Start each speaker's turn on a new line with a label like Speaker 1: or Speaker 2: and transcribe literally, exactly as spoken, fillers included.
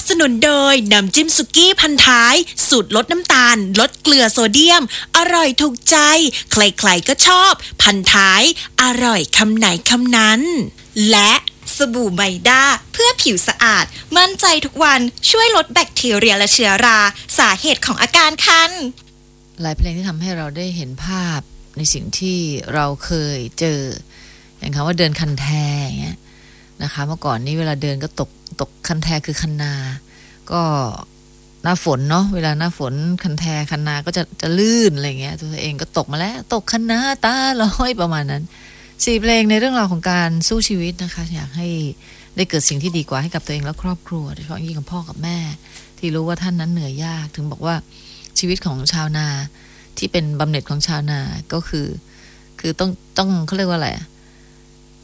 Speaker 1: สนุนโดยน้ำจิ้มสุกี้พันท้ายสูตรลดน้ำตาลลดเกลือโซเดียมอร่อยถูกใจใครๆก็ชอบพันท้ายอร่อยคำไหนคำนั้นและ
Speaker 2: สบู่ไมด้าเพื่อผิวสะอาดมั่นใจทุกวันช่วยลดแบคทีเรียและเชื้อราสาเหตุของอาการคัน
Speaker 3: หลายเพลงที่ทำให้เราได้เห็นภาพในสิ่งที่เราเคยเจออย่างคำว่าเดินคันแทอย่างเงี้ยนะคะเมื่อก่อนนี้เวลาเดินก็ตกตกคันแทคือคันนาก็หน้าฝนเนาะเวลาหน้าฝนคันแทคันนาก็จะจะลื่นอะไรเงี้ยตัวเองก็ตกมาแล้วตกคันนาตาลอยประมาณนั้นสี่เพลงในเรื่องราวของการสู้ชีวิตนะคะอยากให้ได้เกิดสิ่งที่ดีกว่าให้กับตัวเองและครอบครัวโดยเฉพาะยิ่งกับพ่อกับแม่ที่รู้ว่าท่านนั้นเหนื่อยยากถึงบอกว่าชีวิตของชาวนาที่เป็นบำเหน็จของชาวนาก็คือคือต้องต้องเขาเรียกว่าอะไร